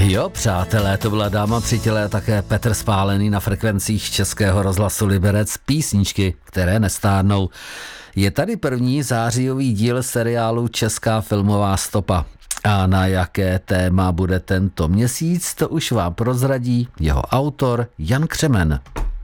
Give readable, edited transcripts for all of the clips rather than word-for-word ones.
Jo, přátelé, to byla Dáma při těle a také Petr Spálený na frekvencích Českého rozhlasu Liberec, písničky, které nestárnou. Je tady první zářijový díl seriálu Česká filmová stopa. A na jaké téma bude tento měsíc, to už vám prozradí jeho autor Jan Křemen.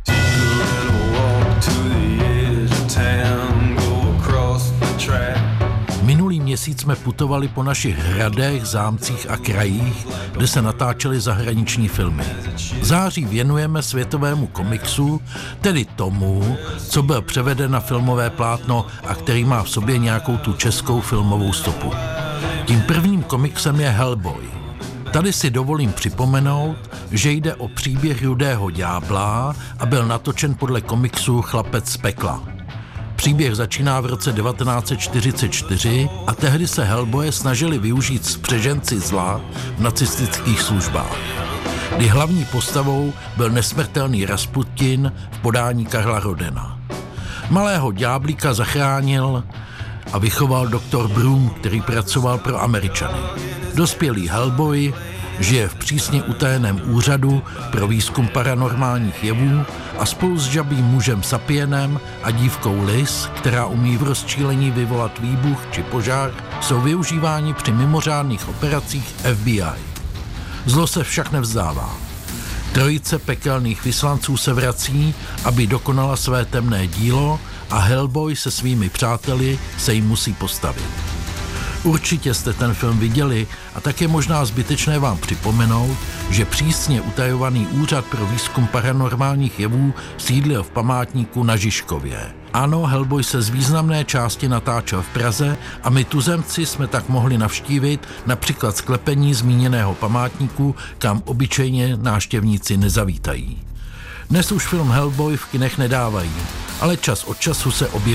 Minulý měsíc jsme putovali po našich hradech, zámcích a krajích, kde se natáčely zahraniční filmy. Září věnujeme světovému komiksu, tedy tomu, co byl převeden na filmové plátno a který má v sobě nějakou tu českou filmovou stopu. Tím prvním komiksem je Hellboy. Tady si dovolím připomenout, že jde o příběh Rudého ďábla a byl natočen podle komiksu Chlapec z pekla. Příběh začíná v roce 1944 a tehdy se Hellboye snažili využít spřeženci zla v nacistických službách, kdy hlavní postavou byl nesmrtelný Rasputin v podání Karla Rodena. Malého ďáblíka zachránil a vychoval doktor Broom, který pracoval pro Američany. Dospělý Hellboy žije v přísně utajeném úřadu pro výzkum paranormálních jevů a spolu s žabým mužem Sapienem a dívkou Liz, která umí v rozčílení vyvolat výbuch či požár, jsou využíváni při mimořádných operacích FBI. Zlo se však nevzdává. Trojice pekelných vyslanců se vrací, aby dokonala své temné dílo a Hellboy se svými přáteli se jim musí postavit. Určitě jste ten film viděli a tak je možná zbytečné vám připomenout, že přísně utajovaný úřad pro výzkum paranormálních jevů sídlil v památníku na Žižkově. Ano, Hellboy se z významné části natáčel v Praze a my tuzemci jsme tak mohli navštívit například sklepení zmíněného památníku, kam obyčejně návštěvníci nezavítají. Dnes už film Hellboy v kinech nedávají, ale čas od času se objeví